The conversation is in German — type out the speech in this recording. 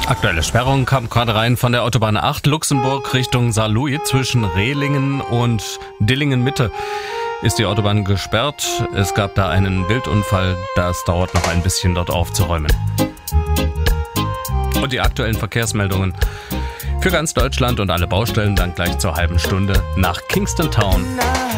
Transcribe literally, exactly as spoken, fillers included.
Aktuelle Sperrung kam gerade rein von der Autobahn acht Luxemburg Richtung Saarlouis. Zwischen Rehlingen und Dillingen Mitte ist die Autobahn gesperrt. Es gab da einen Wildunfall. Das dauert noch ein bisschen, dort aufzuräumen. Und die aktuellen Verkehrsmeldungen für ganz Deutschland und alle Baustellen dann gleich zur halben Stunde nach Kingston Town.